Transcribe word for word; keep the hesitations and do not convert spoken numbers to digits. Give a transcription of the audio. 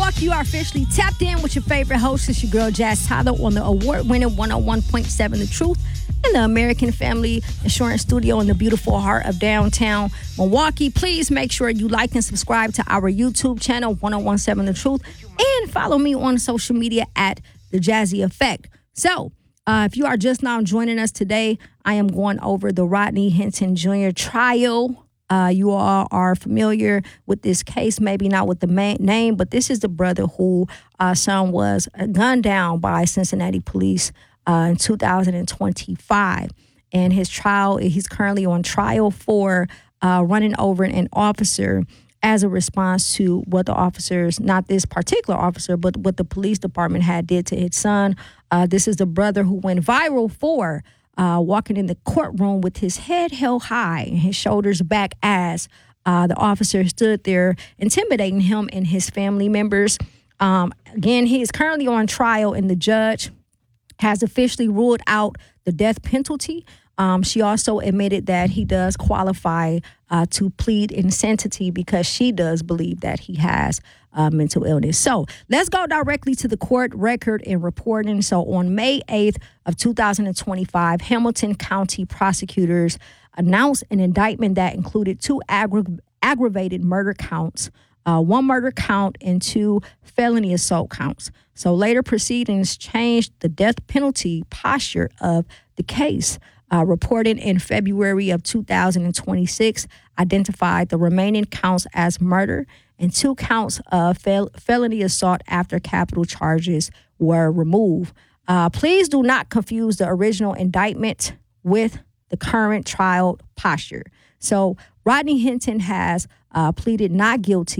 Milwaukee, you are officially tapped in with your favorite host. It's your girl, Jazz Tyler, on the award-winning one oh one point seven The Truth in the American Family Insurance Studio in the beautiful heart of downtown Milwaukee. Please make sure you like and subscribe to our YouTube channel, one oh one seven The Truth, and follow me on social media at The Jazzy Effect. So, uh, if you are just now joining us today, I am going over the Rodney Hinton Junior trial. Uh, you all are familiar with this case, maybe not with the main name, but this is the brother who uh, son was gunned down by Cincinnati police uh, in two thousand twenty-five. And his trial, he's currently on trial for uh, running over an officer as a response to what the officers, not this particular officer, but what the police department had did to his son. Uh, this is the brother who went viral for Uh, walking in the courtroom with his head held high and his shoulders back as uh, the officer stood there intimidating him and his family members. Um, again, he is currently on trial, and the judge has officially ruled out the death penalty. Um, she also admitted that he does qualify uh, to plead insanity because she does believe that he has uh, mental illness. So let's go directly to the court record and reporting. So on May eighth of two thousand twenty-five, Hamilton County prosecutors announced an indictment that included two aggra- aggravated murder counts, uh, one murder count, and two felony assault counts. So later proceedings changed the death penalty posture of the case. Uh, reported in February of two thousand twenty-six, identified the remaining counts as murder and two counts of fel- felony assault after capital charges were removed. Uh, please do not confuse the original indictment with the current trial posture. So Rodney Hinton has uh, pleaded not guilty